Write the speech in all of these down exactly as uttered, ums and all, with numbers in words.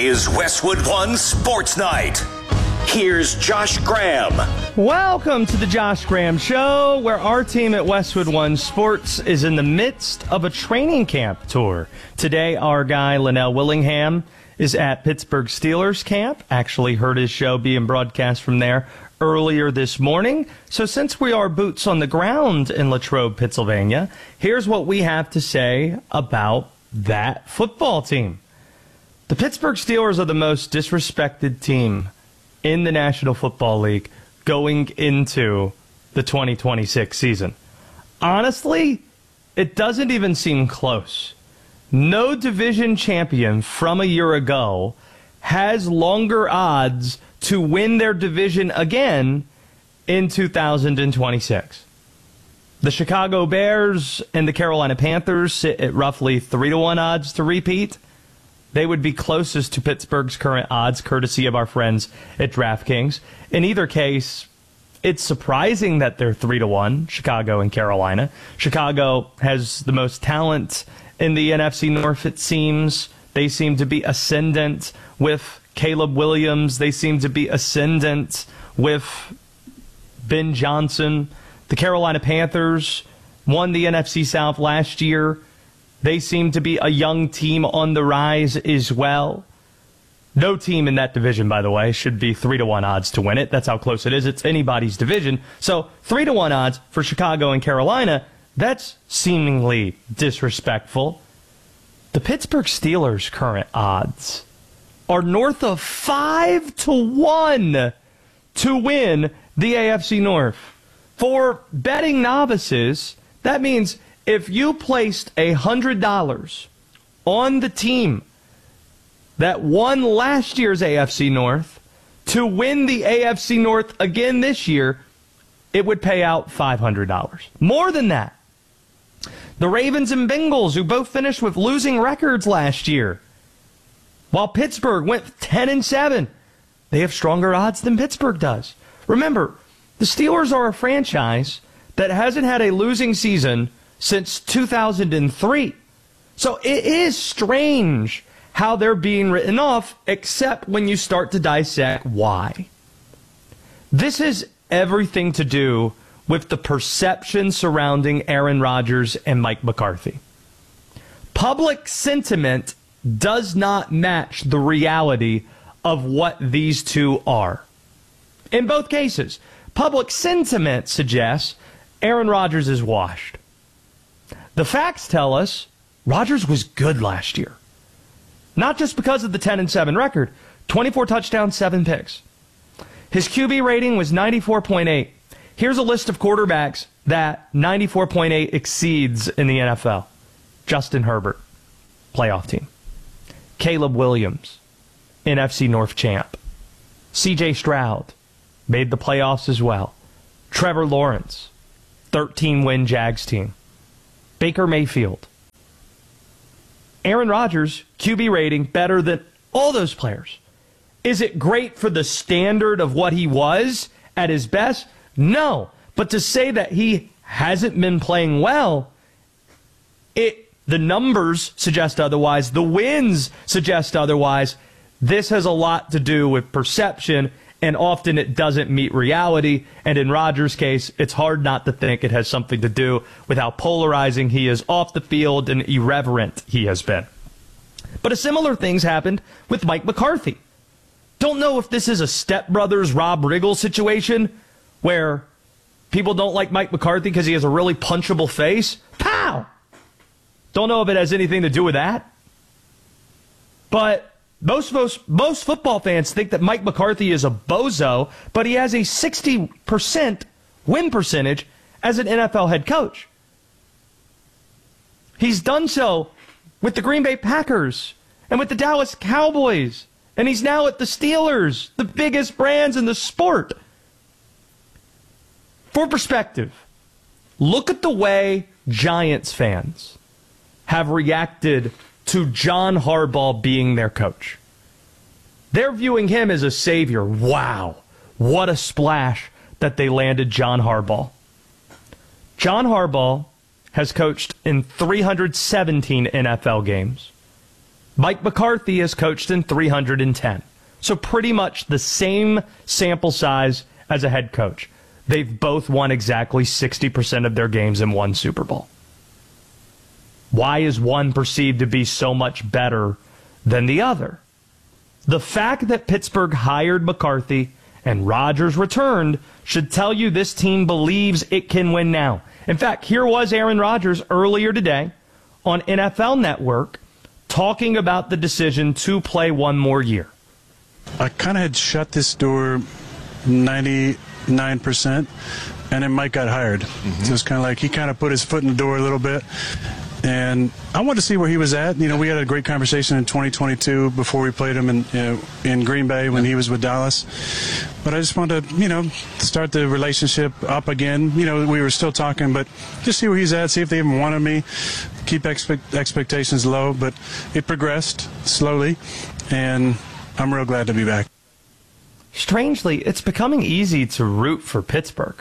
is Westwood One Sports Night. Here's Josh Graham. Welcome to the Josh Graham Show, where our team at Westwood One Sports is in the midst of a training camp tour. Today, our guy, Linnell Willingham, is at Pittsburgh Steelers camp. Actually heard his show being broadcast from there earlier this morning. So since we are boots on the ground in Latrobe, Pennsylvania, here's what we have to say about that football team. The Pittsburgh Steelers are the most disrespected team in the National Football League going into the twenty twenty-six season. Honestly, it doesn't even seem close. No division champion from a year ago has longer odds to win their division again in two thousand twenty-six. The Chicago Bears and the Carolina Panthers sit at roughly three to one odds to repeat. They would be closest to Pittsburgh's current odds, courtesy of our friends at DraftKings. In either case, it's surprising that they're three to one, Chicago and Carolina. Chicago has the most talent in the N F C North, it seems. They seem to be ascendant with Caleb Williams. They seem to be ascendant with Ben Johnson. The Carolina Panthers won the N F C South last year. They seem to be a young team on the rise as well. No team in that division, by the way, should be three to one odds to win it. That's how close it is. It's anybody's division. So three to one odds for Chicago and Carolina, that's seemingly disrespectful. The Pittsburgh Steelers' current odds are north of five to one to win the A F C North. For betting novices, that means if you placed one hundred dollars on the team that won last year's A F C North to win the A F C North again this year, it would pay out five hundred dollars. More than that. The Ravens and Bengals, who both finished with losing records last year, while Pittsburgh went ten and seven, they have stronger odds than Pittsburgh does. Remember, the Steelers are a franchise that hasn't had a losing season since two thousand three. So it is strange how they're being written off, except when you start to dissect why. This has everything to do with the perception surrounding Aaron Rodgers and Mike McCarthy. Public sentiment does not match the reality of what these two are. In both cases, public sentiment suggests Aaron Rodgers is washed. The facts tell us Rodgers was good last year. Not just because of the ten and seven record, twenty-four touchdowns, seven picks. His Q B rating was ninety-four point eight. Here's a list of quarterbacks that ninety-four point eight exceeds in the N F L. Justin Herbert, playoff team. Caleb Williams, N F C North champ. C J Stroud, made the playoffs as well. Trevor Lawrence, thirteen-win Jags team. Baker Mayfield. Aaron Rodgers, Q B rating better than all those players. Is it great for the standard of what he was at his best? No. But to say that he hasn't been playing well, it the numbers suggest otherwise. The wins suggest otherwise. This has a lot to do with perception, and often it doesn't meet reality. And in Rodgers' case, it's hard not to think it has something to do with how polarizing he is off the field and irreverent he has been. But a similar thing's happened with Mike McCarthy. Don't know if this is a Step Brothers Rob Riggle situation where people don't like Mike McCarthy because he has a really punchable face. Pow! Don't know if it has anything to do with that. But Most, most most football fans think that Mike McCarthy is a bozo, but he has a sixty percent win percentage as an N F L head coach. He's done so with the Green Bay Packers and with the Dallas Cowboys, and he's now at the Steelers, the biggest brands in the sport. For perspective, look at the way Giants fans have reacted to John Harbaugh being their coach. They're viewing him as a savior. Wow, what a splash that they landed John Harbaugh. John Harbaugh has coached in three hundred seventeen N F L games. Mike McCarthy has coached in three hundred ten. So pretty much the same sample size as a head coach. They've both won exactly sixty percent of their games and won Super Bowl. Why is one perceived to be so much better than the other? The fact that Pittsburgh hired McCarthy and Rodgers returned should tell you this team believes it can win now. In fact, here was Aaron Rodgers earlier today on N F L Network talking about the decision to play one more year. I kind of had shut this door ninety-nine percent, and then Mike got hired. Mm-hmm. So it's kind of like he kind of put his foot in the door a little bit. And I wanted to see where he was at. You know, we had a great conversation in twenty twenty-two before we played him in, you know, in Green Bay when he was with Dallas. But I just wanted to, you know, start the relationship up again. You know, we were still talking, but just see where he's at, see if they even wanted me, keep expect, expectations low. But it progressed slowly, and I'm real glad to be back. Strangely, it's becoming easy to root for Pittsburgh.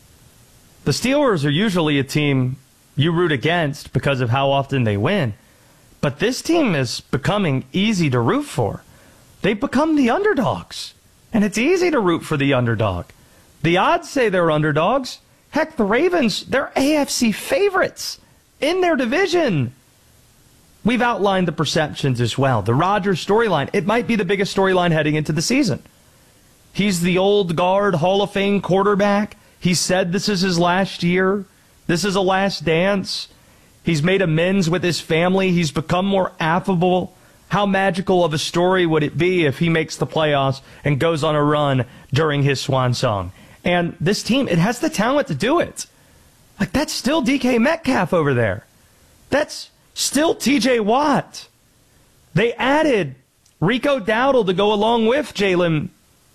The Steelers are usually a team you root against because of how often they win. But this team is becoming easy to root for. They've become the underdogs. And it's easy to root for the underdog. The odds say they're underdogs. Heck, the Ravens, they're A F C favorites in their division. We've outlined the perceptions as well. The Rodgers storyline, it might be the biggest storyline heading into the season. He's the old guard Hall of Fame quarterback. He said this is his last year. This is a last dance. He's made amends with his family. He's become more affable. How magical of a story would it be if he makes the playoffs and goes on a run during his swan song? And this team, it has the talent to do it. Like, that's still D K Metcalf over there. That's still T J Watt. They added Rico Dowdle to go along with Jaylen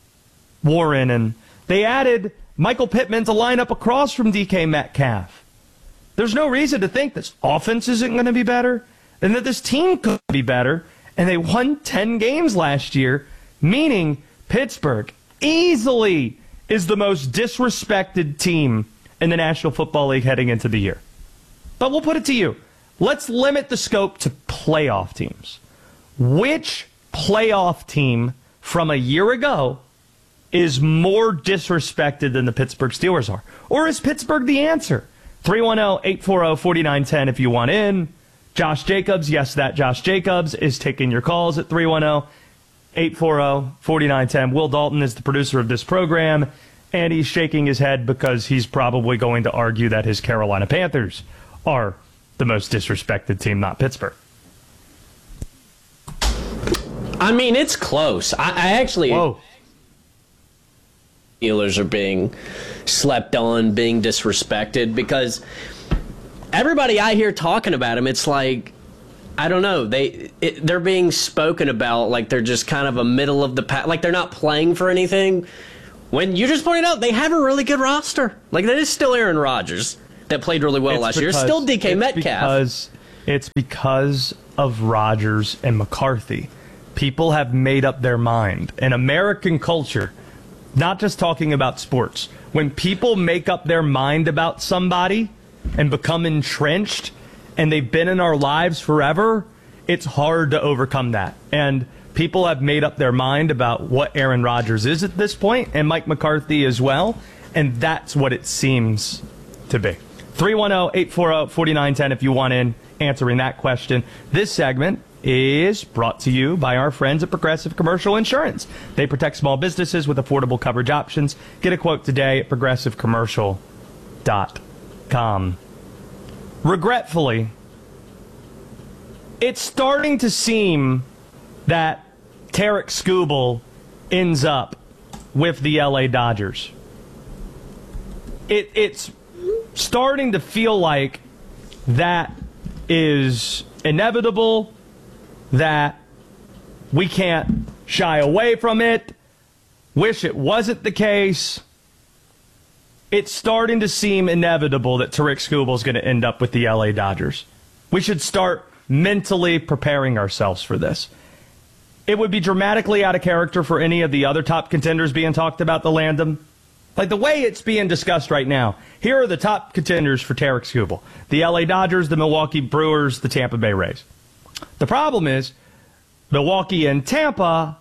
Warren, and they added Michael Pittman to line up across from D K Metcalf. There's no reason to think this offense isn't going to be better and that this team could be better. And they won ten games last year, meaning Pittsburgh easily is the most disrespected team in the National Football League heading into the year. But we'll put it to you. Let's limit the scope to playoff teams. Which playoff team from a year ago is more disrespected than the Pittsburgh Steelers are? Or is Pittsburgh the answer? three one zero, eight four zero, four nine one zero if you want in. Josh Jacobs, yes, that Josh Jacobs is taking your calls at three one zero, eight four zero, four nine one zero. Will Dalton is the producer of this program, and he's shaking his head because he's probably going to argue that his Carolina Panthers are the most disrespected team, not Pittsburgh. I mean, it's close. I, I actually... Whoa. Steelers are being slept on, being disrespected, because everybody I hear talking about them, it's like, I don't know, they it, they're being spoken about like they're just kind of a middle of the pack, like they're not playing for anything. When you just pointed out they have a really good roster, like that is still Aaron Rodgers that played really well it's last because, year, still D K it's Metcalf. Because it's because of Rodgers and McCarthy. People have made up their mind. In American culture, not just talking about sports, when people make up their mind about somebody and become entrenched and they've been in our lives forever, it's hard to overcome that. And people have made up their mind about what Aaron Rodgers is at this point, and Mike McCarthy as well, and that's what it seems to be. three one zero, eight four zero, four nine one zero if you want in answering that question. This segment is brought to you by our friends at Progressive Commercial Insurance. They protect small businesses with affordable coverage options. Get a quote today at progressive commercial dot com. Regretfully, it's starting to seem that Tarek Skubal ends up with the L A Dodgers. It, it's starting to feel like that is inevitable, that we can't shy away from it. Wish it wasn't the case. It's starting to seem inevitable that Tarek Skubal is going to end up with the L A Dodgers. We should start mentally preparing ourselves for this. It would be dramatically out of character for any of the other top contenders being talked about to land them. Like the way it's being discussed right now, here are the top contenders for Tarek Skubal. The L A Dodgers, the Milwaukee Brewers, the Tampa Bay Rays. The problem is, Milwaukee and Tampa,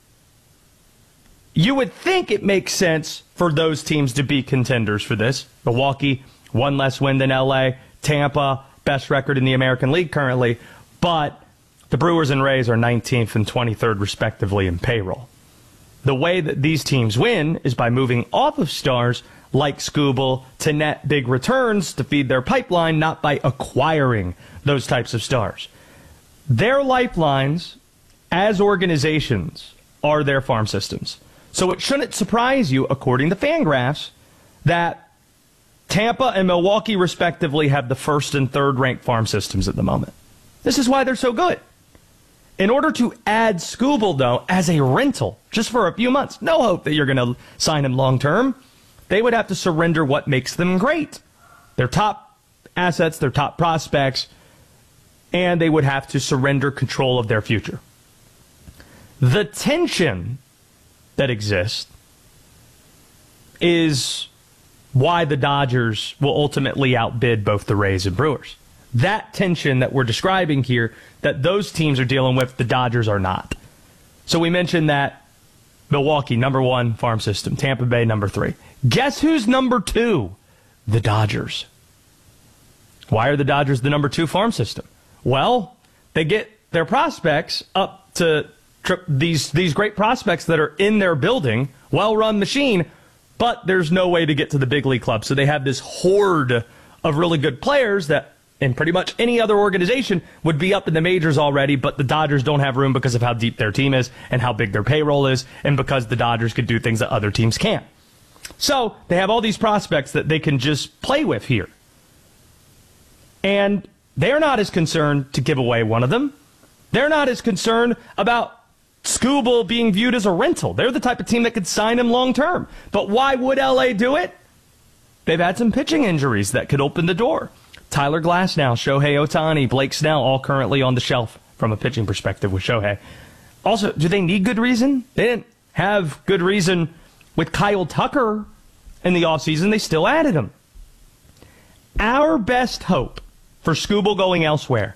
you would think it makes sense for those teams to be contenders for this. Milwaukee, one less win than L A. Tampa, best record in the American League currently. But the Brewers and Rays are nineteenth and twenty-third, respectively, in payroll. The way that these teams win is by moving off of stars like Skubal to net big returns to feed their pipeline, not by acquiring those types of stars. Their lifelines as organizations are their farm systems. So it shouldn't surprise you, according to Fangraphs, that Tampa and Milwaukee, respectively, have the first and third ranked farm systems at the moment. This is why they're so good. In order to add Skubal, though, as a rental, just for a few months, no hope that you're going to sign him long term, they would have to surrender what makes them great. Their top assets, their top prospects, and they would have to surrender control of their future. The tension that exists is why the Dodgers will ultimately outbid both the Rays and Brewers. That tension that we're describing here, that those teams are dealing with, the Dodgers are not. So we mentioned that Milwaukee, number one farm system. Tampa Bay, number three. Guess who's number two? The Dodgers. Why are the Dodgers the number two farm system? Well, they get their prospects up to tri- these, these great prospects that are in their building, well-run machine, but there's no way to get to the big league club. So they have this horde of really good players that in pretty much any other organization would be up in the majors already, but the Dodgers don't have room because of how deep their team is and how big their payroll is, and because the Dodgers could do things that other teams can't. So they have all these prospects that they can just play with here. And they're not as concerned to give away one of them. They're not as concerned about Skubal being viewed as a rental. They're the type of team that could sign him long term. But why would L A do it? They've had some pitching injuries that could open the door. Tyler Glasnow, Shohei Ohtani, Blake Snell, all currently on the shelf from a pitching perspective with Shohei. Also, do they need good reason? They didn't have good reason with Kyle Tucker in the offseason. They still added him. Our best hope for Skubal going elsewhere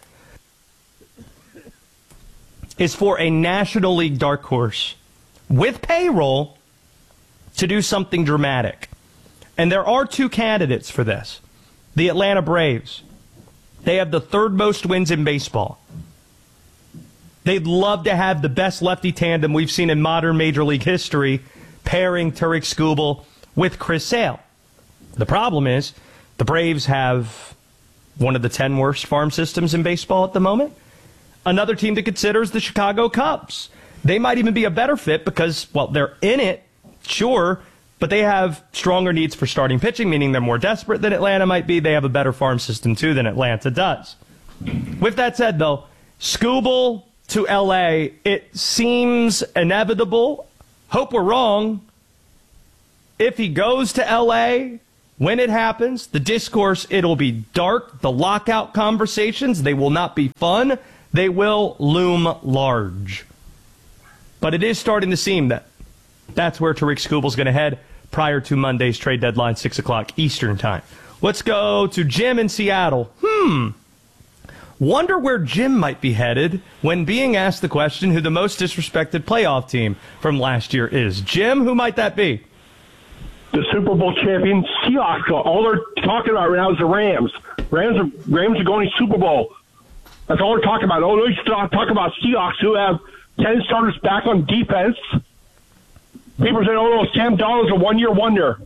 is for a National League dark horse with payroll to do something dramatic. And there are two candidates for this. The Atlanta Braves. They have the third most wins in baseball. They'd love to have the best lefty tandem we've seen in modern Major League history, pairing Tarik Skubal with Chris Sale. The problem is the Braves have one of the ten worst farm systems in baseball at the moment. Another team to consider is the Chicago Cubs. They might even be a better fit because, well, they're in it, sure, but they have stronger needs for starting pitching, meaning they're more desperate than Atlanta might be. They have a better farm system, too, than Atlanta does. With that said, though, Skubal to L A, it seems inevitable. Hope we're wrong. If he goes to L A, when it happens, the discourse, it'll be dark. The lockout conversations, they will not be fun. They will loom large. But it is starting to seem that that's where Tarik Skubal's going to head prior to Monday's trade deadline, six o'clock Eastern time. Let's go to Jim in Seattle. Hmm. Wonder where Jim might be headed when being asked the question who the most disrespected playoff team from last year is. Jim, who might that be? The Super Bowl champion Seahawks. All they're talking about right now is the Rams. Rams are, Rams are going to Super Bowl. That's all they're talking about. Oh, they talk about Seahawks who have ten starters back on defense. People are saying, oh, no, Sam Darnold's a one-year wonder.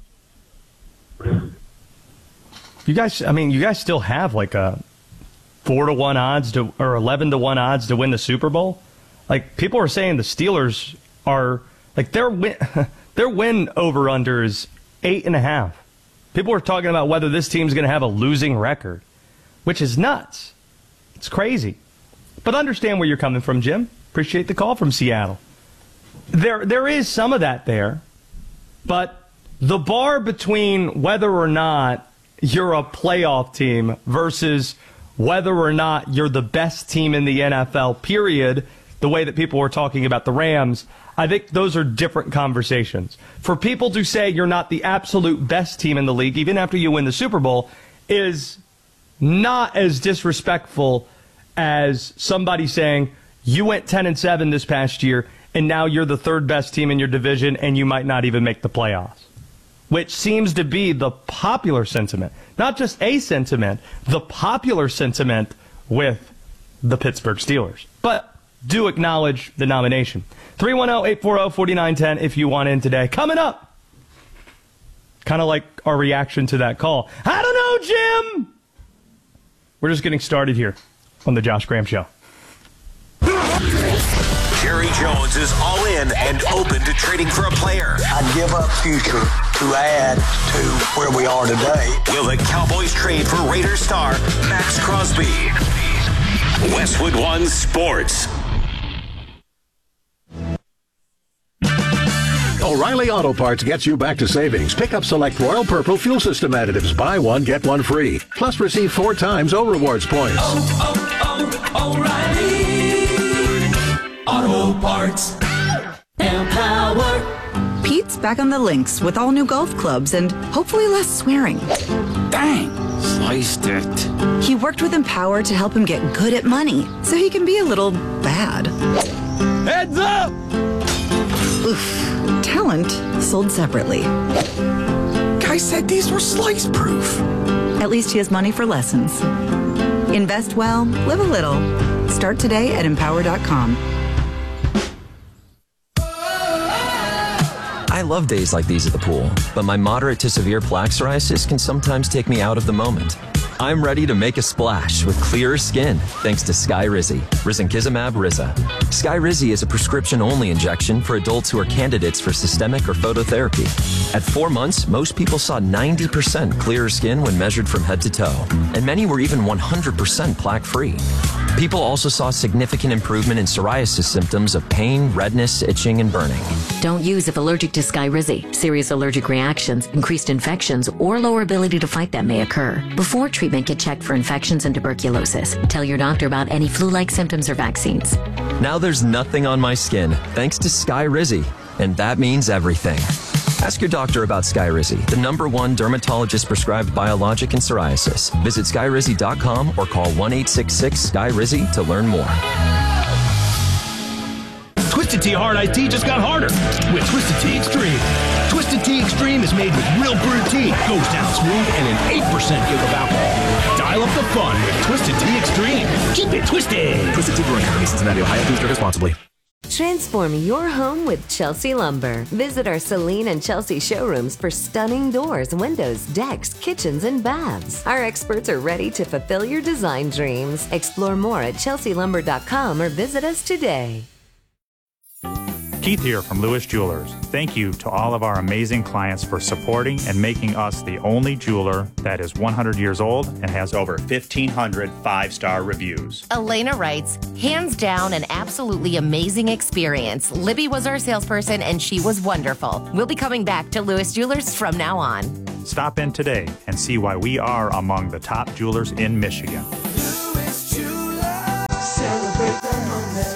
You guys, I mean, you guys still have like a four to one odds to, or eleven to one odds to win the Super Bowl. Like, people are saying the Steelers are, like, their win, their win over-under is eight and a half. People are talking about whether this team's going to have a losing record, which is nuts. It's crazy. But understand where you're coming from, Jim. Appreciate the call from Seattle. There, there is some of that there, but the bar between whether or not you're a playoff team versus whether or not you're the best team in the N F L, period, the way that people were talking about the Rams, I think those are different conversations. For people to say you're not the absolute best team in the league, even after you win the Super Bowl, is not as disrespectful as somebody saying You went ten and seven this past year, and now you're the third best team in your division, and you might not even make the playoffs, which seems to be the popular sentiment. Not just a sentiment, the popular sentiment with the Pittsburgh Steelers. But do acknowledge the nomination. three one zero, eight four zero, four nine one zero if you want in today. Coming up, kind of like our reaction to that call. I don't know, Jim! We're just getting started here on the Josh Graham Show. Jerry Jones is all in and open to trading for a player. I'd give up future to add to where we are today. Will the Cowboys trade for Raiders star Max Crosby? Westwood One Sports. O'Reilly Auto Parts gets you back to savings. Pick up select Royal Purple fuel system additives. Buy one, get one free. Plus receive four times O Rewards points. Oh, oh, oh, O'Reilly Auto Parts. Empower. Pete's back on the links with all new golf clubs and hopefully less swearing. Dang, sliced it. He worked with Empower to help him get good at money so he can be a little bad. Heads up! Oof. Talent sold separately. Guy said these were slice proof. At least he has money for lessons. Invest well, live a little. Start today at empower dot com. I love days like these at the pool, but my moderate to severe plaque psoriasis can sometimes take me out of the moment. I'm ready to make a splash with clearer skin thanks to Skyrizi, risankizumab Riza. Skyrizi is a prescription-only injection for adults who are candidates for systemic or phototherapy. At four months, most people saw ninety percent clearer skin when measured from head to toe, and many were even one hundred percent plaque-free. People also saw significant improvement in psoriasis symptoms of pain, redness, itching, and burning. Don't use if allergic to Skyrizi. Serious allergic reactions, increased infections, or lower ability to fight them may occur. Before treatment, get checked for infections and tuberculosis. Tell your doctor about any flu-like symptoms or vaccines. Now there's nothing on my skin thanks to Skyrizi, and that means everything. Ask your doctor about Skyrizi, the number one dermatologist-prescribed biologic in psoriasis. Visit skyrizi dot com or call one eight six six Sky Rizzi to learn more. Twisted Tea Hard Iced Tea just got harder with Twisted Tea Extreme. Twisted Tea Extreme is made with real brewed tea, goes down smooth, and an eight percent give of alcohol. Dial up the fun with Twisted Tea Extreme. Keep it twisted. Twisted Tea Brewing Company, Cincinnati, Ohio. Please drink responsibly. Transform your home with Chelsea Lumber. Visit our Celine and Chelsea showrooms for stunning doors, windows, decks, kitchens, and baths. Our experts are ready to fulfill your design dreams. Explore more at chelsea lumber dot com or visit us today. Keith here from Lewis Jewelers. Thank you to all of our amazing clients for supporting and making us the only jeweler that is one hundred years old and has over fifteen hundred five-star reviews. Elena writes, hands down, an absolutely amazing experience. Libby was our salesperson and she was wonderful. We'll be coming back to Lewis Jewelers from now on. Stop in today and see why we are among the top jewelers in Michigan. Lewis Jewelers. Celebrate the moments.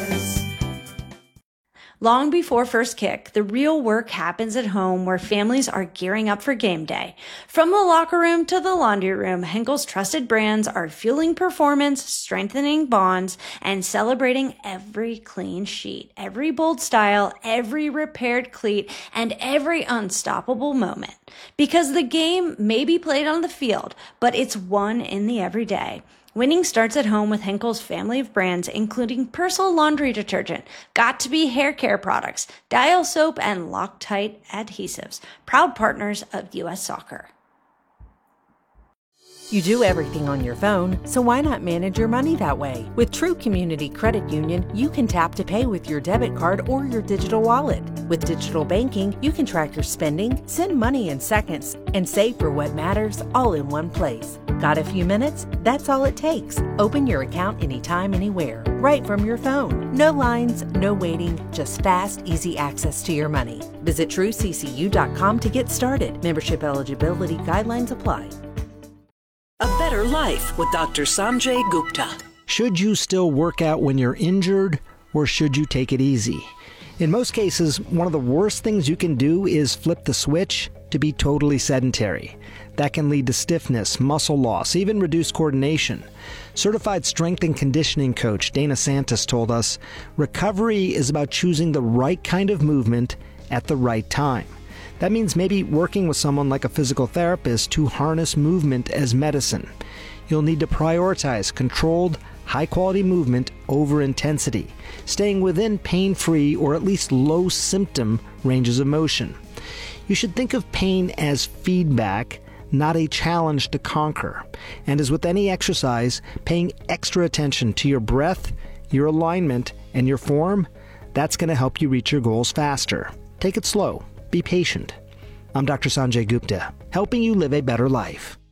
Long before first kick, the real work happens at home where families are gearing up for game day. From the locker room to the laundry room, Henkel's trusted brands are fueling performance, strengthening bonds, and celebrating every clean sheet, every bold style, every repaired cleat, and every unstoppable moment. Because the game may be played on the field, but it's won in the everyday. Winning starts at home with Henkel's family of brands, including Persil laundry detergent, Got2b hair care products, Dial soap, and Loctite adhesives, proud partners of U S Soccer. You do everything on your phone, so why not manage your money that way? With True Community Credit Union, you can tap to pay with your debit card or your digital wallet. With digital banking, you can track your spending, send money in seconds, and save for what matters all in one place. Got a few minutes? That's all it takes. Open your account anytime, anywhere, right from your phone. No lines, no waiting, just fast, easy access to your money. Visit true c c u dot com to get started. Membership eligibility guidelines apply. A better life with Doctor Sanjay Gupta. Should you still work out when you're injured, or should you take it easy? In most cases, one of the worst things you can do is flip the switch to be totally sedentary. That can lead to stiffness, muscle loss, even reduced coordination. Certified strength and conditioning coach Dana Santos told us, recovery is about choosing the right kind of movement at the right time. That means maybe working with someone like a physical therapist to harness movement as medicine. You'll need to prioritize controlled, high-quality movement over intensity, staying within pain-free or at least low-symptom ranges of motion. You should think of pain as feedback, not a challenge to conquer. And as with any exercise, paying extra attention to your breath, your alignment, and your form, that's going to help you reach your goals faster. Take it slow. Be patient. I'm Doctor Sanjay Gupta, helping you live a better life.